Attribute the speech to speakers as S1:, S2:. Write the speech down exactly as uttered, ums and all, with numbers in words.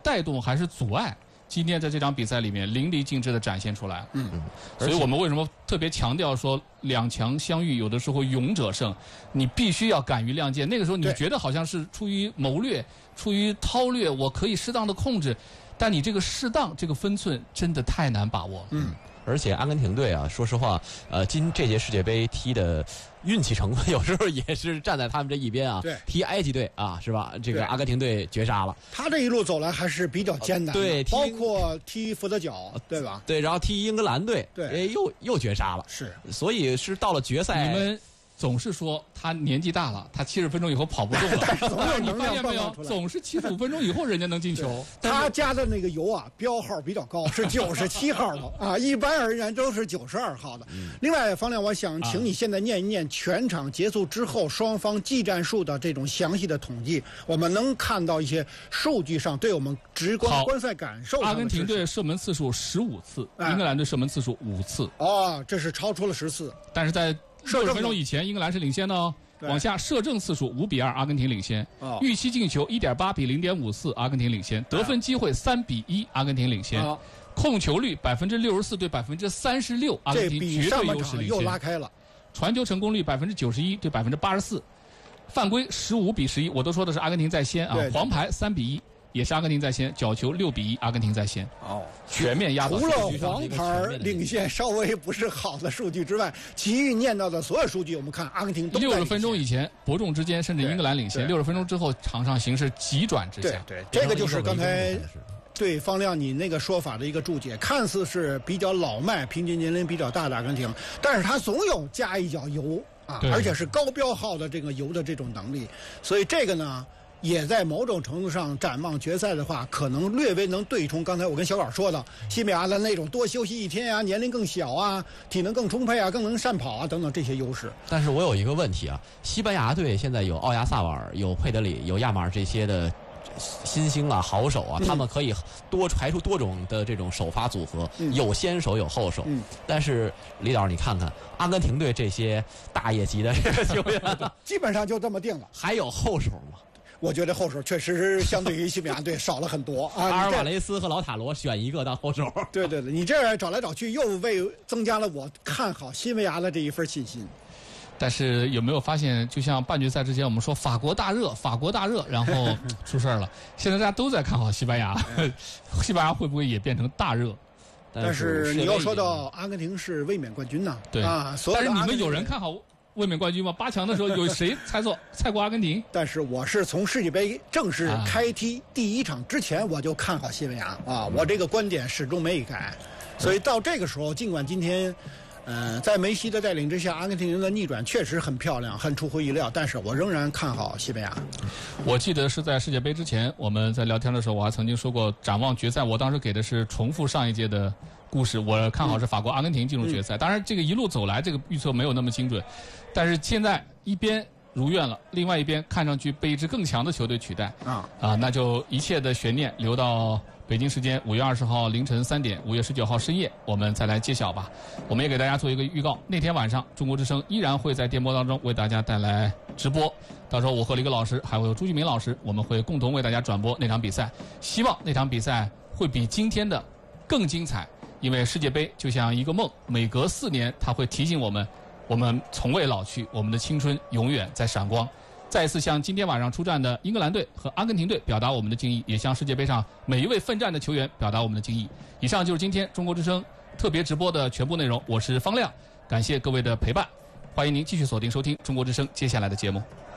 S1: 带动还是阻碍？今天在这场比赛里面淋漓尽致地展现出来。
S2: 嗯，
S1: 所以我们为什么特别强调说两强相遇，有的时候勇者胜，你必须要敢于亮剑。那个时候你觉得好像是出于谋略、出于韬略，我可以适当的控制，但你这个适当这个分寸真的太难把握。
S2: 嗯。
S3: 而且阿根廷队啊，说实话，呃，今这届世界杯踢的运气成分有时候也是站在他们这一边啊。
S2: 对，
S3: 踢埃及队啊，是吧？这个阿根廷队绝杀了。
S2: 他这一路走来还是比较艰难的，
S3: 对，
S2: 包括踢佛得角，对吧？
S3: 对，然后踢英格兰队，
S2: 对，
S3: 哎，又又绝杀了。
S2: 是，
S3: 所以是到了决赛，
S1: 你们总是说他年纪大了，他七十分钟以后跑不动了。但是你发现没有，总是七十五分钟以后人家能进球。
S2: 他加的那个油啊，标号比较高，是九十七号的啊，一般而言都是九十二号的。嗯、另外，方亮，我想请你现在念一念全场结束之后双方技战术的这种详细的统计，我们能看到一些数据上对我们直观观赛感受。
S1: 阿根廷队射门次数十五次，哎、英格兰队射门次数五次。
S2: 哦，这是超出了十次。
S1: 但是在六十分钟以前，英格兰是领先的哦。往下射正次数五比二，阿根廷领先。哦、预期进球一点八比零点五四，阿根廷领先。得分机会三比一，阿根廷领先。哦、控球率百分之六十四对百分之三十六，阿根廷绝对优势领先。
S2: 又拉开了。
S1: 传球成功率百分之九十一对百分之八十四，犯规十五比十一，我都说的是阿根廷在先啊。
S2: 对对
S1: 黄牌三比一。也是阿根廷在先，角球六比一，阿根廷在先。
S2: 哦，
S1: 全面压倒。
S2: 除了黄牌领先稍微不是好的数据之外，其余念到的所有数据，我们看阿根廷都
S1: 六十分钟以前伯仲之间，甚至英格兰领先；六十分钟之后，场上形势急转直下。
S2: 对，对这个就是刚才对方亮你那个说法的一个注解，看似是比较老迈、平均年龄比较大的阿根廷，但是他总有加一脚油啊，而且是高标号的这个油的这种能力，所以这个呢。也在某种程度上展望决赛的话，可能略微能对冲刚才我跟小稿说的西班牙的那种多休息一天啊，年龄更小啊，体能更充沛啊，更能善跑啊等等这些优势。
S3: 但是我有一个问题啊，西班牙队现在有奥亚萨瓦尔、有佩德里、有亚马尔这些的新星啊、好手啊，嗯、他们可以多排出多种的这种首发组合，嗯、有先手有后手。嗯、但是李导，你看看阿根廷队这些大业级的这个球员，
S2: 基本上就这么定了。
S3: 还有后手吗？
S2: 我觉得后手确实是相对于西班牙队少了很多啊。
S3: 阿尔瓦雷斯和劳塔罗选一个当后手。
S2: 对对对，你这样找来找去，又为增加了我看好西班牙的这一份信心。
S1: 但是有没有发现，就像半决赛之前我们说法国大热，法国大热，然后出事了。现在大家都在看好西班牙，西班牙会不会也变成大热？
S2: 但是你要说到阿根廷是卫冕冠军呢，
S1: 对
S2: 啊，
S1: 但是你们有人看好卫冕冠军吗？八强的时候有谁猜错猜过阿根廷？
S2: 但是我是从世界杯正式开踢第一场之前我就看好西班牙啊，我这个观点始终没改。所以到这个时候，尽管今天，呃，在梅西的带领之下，阿根廷人的逆转确实很漂亮，很出乎意料，但是我仍然看好西班牙。
S1: 我记得是在世界杯之前，我们在聊天的时候，我还曾经说过展望决赛，我当时给的是重复上一届的故事，我看好是法国、阿根廷进入决赛。当然，这个一路走来，这个预测没有那么精准，但是现在一边如愿了，另外一边看上去被一支更强的球队取代啊啊，那就一切的悬念留到北京时间五月二十号凌晨三点，五月十九号深夜，我们再来揭晓吧。我们也给大家做一个预告，那天晚上中国之声依然会在电波当中为大家带来直播。到时候我和李戈老师还有朱继明老师，我们会共同为大家转播那场比赛。希望那场比赛会比今天的更精彩，因为世界杯就像一个梦，每隔四年它会提醒我们，我们从未老去，我们的青春永远在闪光。再一次向今天晚上出战的英格兰队和阿根廷队表达我们的敬意，也向世界杯上每一位奋战的球员表达我们的敬意。以上就是今天中国之声特别直播的全部内容，我是方亮，感谢各位的陪伴，欢迎您继续锁定收听中国之声接下来的节目。